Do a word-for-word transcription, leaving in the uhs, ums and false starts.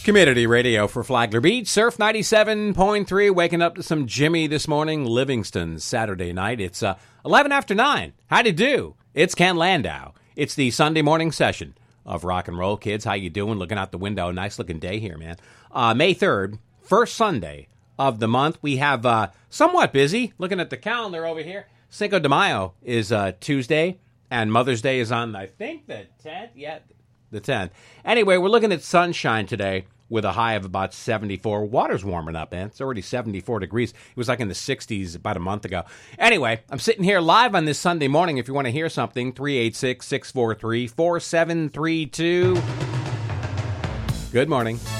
Community radio for Flagler Beach, Surf ninety-seven point three, waking up to some Jimmy this morning, Livingston, Saturday night. It's uh, eleven after nine. How'd you do? It's Ken Landau. It's the Sunday morning session of Rock and Roll. Kids, how you doing? Looking out the window, nice looking day here, man. Uh, May third, first Sunday of the month. We have uh, somewhat busy. Looking at the calendar over here, Cinco de Mayo is uh, Tuesday, and Mother's Day is on, I think, the tenth? Yeah, the tenth. Anyway, we're looking at sunshine today with a high of about seventy-four. Water's warming up, man. It's already seventy-four degrees. It was like in the sixties about a month ago. Anyway, I'm sitting here live on this Sunday morning. If you want to hear something, three eight six, six four three, four seven three two. Good morning.